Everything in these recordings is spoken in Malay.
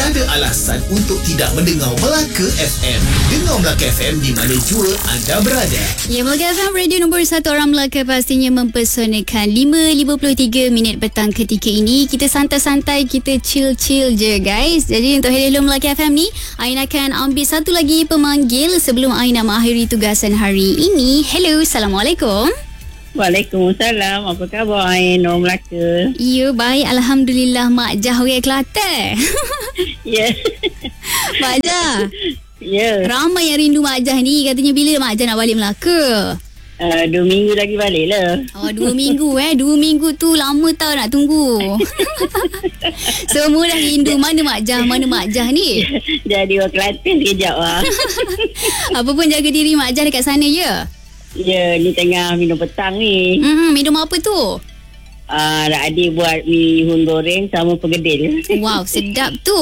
ada alasan untuk tidak mendengar Melaka FM. Dengar Melaka FM di mana jua anda berada. Ya, Melaka FM, radio nombor 1 orang Melaka, pastinya mempersonakan. 5.53 minit petang ketika ini. Kita santai-santai, kita chill-chill je guys. Jadi untuk Hello Melaka FM ni, Ain akan ambil satu lagi pemanggil sebelum Ain nak mengakhiri tugasan hari ini. Hello, Assalamualaikum. Waalaikumsalam. Apa khabar Ain, orang Melaka? Ya, baik. Alhamdulillah. Mak Jah orang Kelantan. Ya. Mak Jah. Ya. Ramai yang rindu Mak Jah ni. Katanya bila Mak Jah nak balik Melaka? 2 minggu lagi balik lah. Oh, 2 minggu 2 minggu tu lama tau nak tunggu. Semua dah rindu. Mana Mak Jah? Mana Mak Jah ni? Jadi orang Kelantan sekejap lah. Apa pun jaga diri Mak Jah dekat sana ya? Ya, ni tengah minum petang ni. Minum apa tu? Adik buat mi hun goreng sama pergedil. Wow, sedap tu.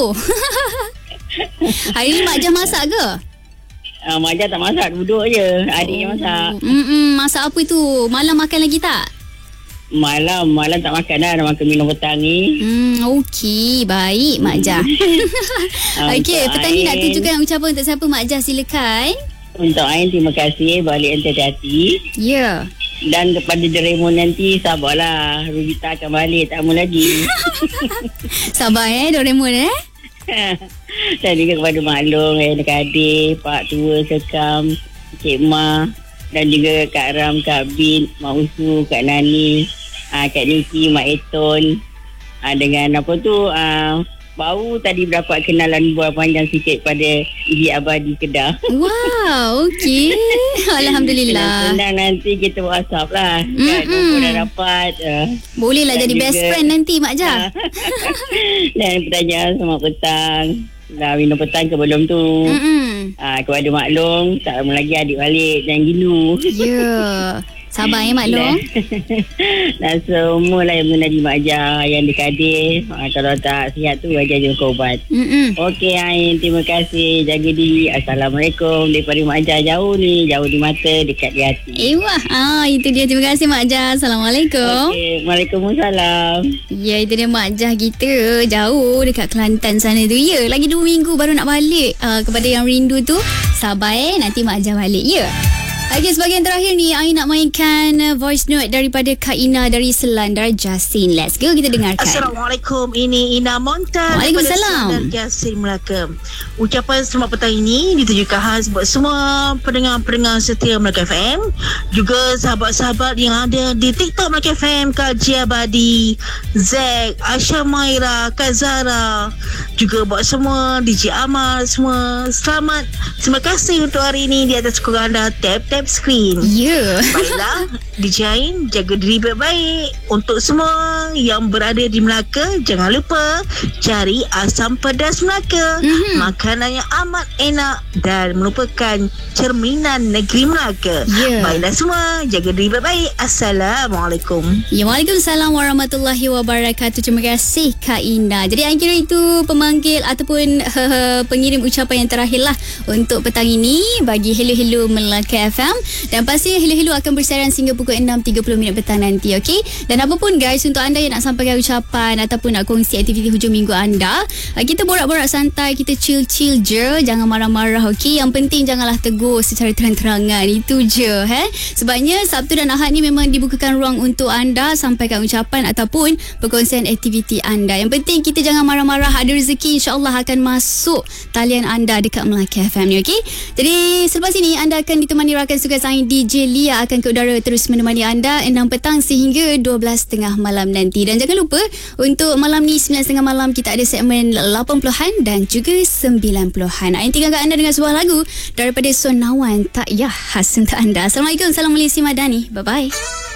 Hari ni Mak Jah masak ke? Mak Jah tak masak, duduk je. Adik yang masak. Masak apa tu? Malam makan lagi tak? Malam tak makan dah. Dah makan minum petang ni. Okey, baik Mak Jah. Okey, petang ni nak tunjukkan ucapan untuk siapa Mak Jah, silakan. Untuk Ain, terima kasih balik hati-hati. Ya. Dan kepada Doraemon nanti, sabarlah. Rubita akan balik, tak mau lagi. Sabar Doraemon Dan juga kepada Mak Long, adik-adik, Pak Tua, Sekam, Cik Ma, dan juga Kak Ram, Kak Bin, Mak Usu, Kak Nani, Kak Niki, Mak Eton, dengan apa tu, baru tadi dapat kenalan buah panjang sikit pada Ibu Abadi Kedah. Wow, okey. Alhamdulillah. Senang nanti kita WhatsApp lah. Kan, nombor dah dapat. Bolehlah jadi best friend nanti Mak Jah. Dan pertanyaan selamat petang. Dah minum petang ke belum tu? Kepada Mak Long, tak lama lagi adik balik. Jangan gindu. Ya. Sabar Mak Long. Dan semua lah yang mengenali Mak Jah, yang dikadir. Kalau tak sihat tu, Mak Jah jumpa ubat. Okey Ain, terima kasih. Jaga diri. Assalamualaikum. Daripada Mak Jah jauh ni. Jauh di mata, dekat di hati. Itu dia. Terima kasih Mak Jah. Assalamualaikum. Okey, Waalaikumsalam. Ya, itu dia Mak Jah kita. Jauh dekat Kelantan sana tu. Ya, lagi 2 minggu baru nak balik. Kepada yang rindu tu, sabar nanti Mak Jah balik. Ya. Okay, sebahagian terakhir ni Ain nak mainkan voice note daripada Kak Ina dari Selandar Jasin. Let's go, kita dengarkan. Assalamualaikum, ini Ina Monta daripada Selandar Jasin Melaka. Ucapan selamat petang ini ditujukan khas buat semua pendengar-pendengar setia Melaka FM, juga sahabat-sahabat yang ada di TikTok Melaka FM, Kak Jia Abadi, Zack, Asha Maira, Kak Zara, juga buat semua DJ Amal, semua selamat. Terima kasih untuk hari ini. Di atas skor anda, tap screen. Ya. Baiklah, DJ Ain, jaga diri baik-baik. Untuk semua yang berada di Melaka, jangan lupa cari asam pedas Melaka. Makanan yang amat enak dan merupakan cerminan negeri Melaka. Baiklah semua, jaga diri baik-baik. Assalamualaikum. Ya, Waalaikumsalam warahmatullahi wabarakatuh. Terima kasih Kak Ina. Jadi Ain kira itu pemanggil ataupun pengirim ucapan yang terakhir lah untuk petang ini bagi Hello Melaka FM. Dan pastinya Hello akan bersiaran sehingga pukul 6.30 minit petang nanti, okey? Dan apa pun guys, untuk anda yang nak sampaikan ucapan ataupun nak kongsi aktiviti hujung minggu anda, kita borak-borak santai, kita chill-chill je, jangan marah-marah, okey? Yang penting janganlah tegur secara terang-terangan, itu je. Sebabnya Sabtu dan Ahad ni memang dibukakan ruang untuk anda sampaikan ucapan ataupun perkongsian aktiviti anda. Yang penting kita jangan marah-marah, ada rezeki insya-Allah akan masuk talian anda dekat Melaka FM ni, okey? Jadi selepas ini anda akan ditemani rakan suka saya DJ Lia akan ke udara terus menemani anda 6 petang sehingga 12.30 malam nanti. Dan jangan lupa untuk malam ni 9.30 malam kita ada segmen 80-an dan juga 90-an. Ain tinggalkan anda dengan sebuah lagu daripada Sonawan, Tak Yah khas untuk anda. Assalamualaikum, salam Malaysia Madani. Bye bye.